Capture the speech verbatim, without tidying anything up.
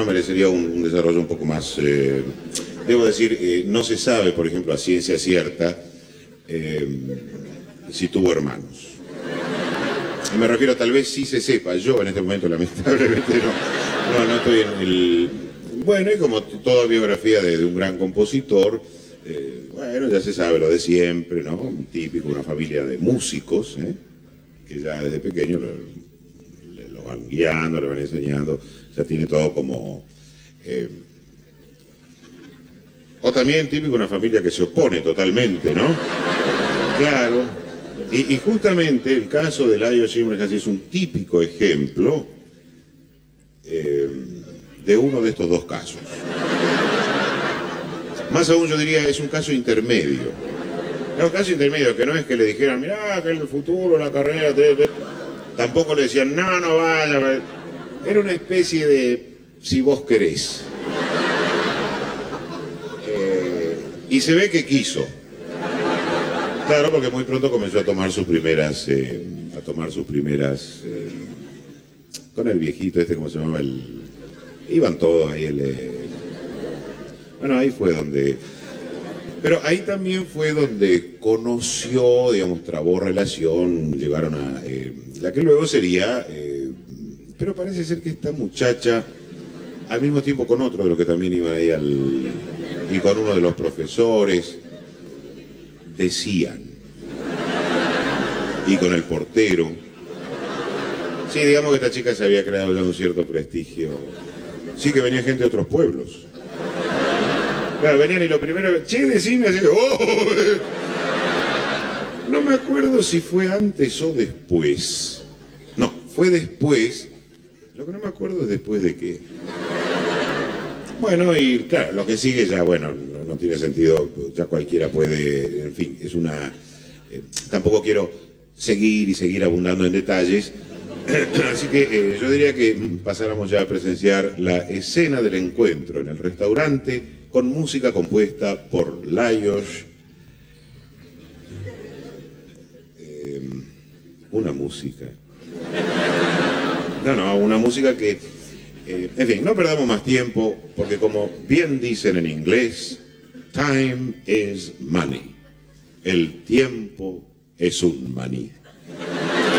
merecería un, un desarrollo un poco más... Eh, debo decir, eh, no se sabe, por ejemplo, a ciencia cierta, eh, si tuvo hermanos. Me refiero, tal vez sí se sepa. Yo en este momento, lamentablemente, no, no, no estoy en el... Bueno, y como toda biografía de, de un gran compositor, eh, bueno, ya se sabe lo de siempre, ¿no? Un típico, una familia de músicos, ¿eh? Que ya desde pequeño lo, lo van guiando, lo van enseñando, ya tiene todo como... Eh, o también típico una familia que se opone totalmente, ¿no? Claro. Y, y justamente el caso de Lajos Imre es un típico ejemplo eh, de uno de estos dos casos. Más aún yo diría, es un caso intermedio. Es un caso intermedio, que no es que le dijeran, mirá, que el futuro, la carrera... Te, te... Tampoco le decían, no, no vaya. Era una especie de, si vos querés. Eh, y se ve que quiso. Claro, porque muy pronto comenzó a tomar sus primeras, eh, a tomar sus primeras, eh, con el viejito este, ¿cómo se llamaba? El, iban todos ahí, el, eh, bueno, ahí fue donde, pero ahí también fue donde conoció, digamos, trabó relación, llegaron a, eh, la que luego sería, eh, pero parece ser que esta muchacha, al mismo tiempo con otro de los que también iba ahí al, y con uno de los profesores, decían, y con el portero, sí, digamos que esta chica se había creado ya un cierto prestigio, sí, que venía gente de otros pueblos, claro, venían y lo primero, che, decime así, oh, no me acuerdo si fue antes o después, no, fue después, lo que no me acuerdo es después de qué. Bueno, y claro, lo que sigue ya, bueno, no, no tiene sentido, ya cualquiera puede, en fin, es una... Eh, tampoco quiero seguir y seguir abundando en detalles, así que eh, yo diría que pasáramos ya a presenciar la escena del encuentro en el restaurante con música compuesta por Lajos. Eh, una música. No, no, una música que... Eh, en fin, no perdamos más tiempo, porque como bien dicen en inglés, time is money. El tiempo es un maní.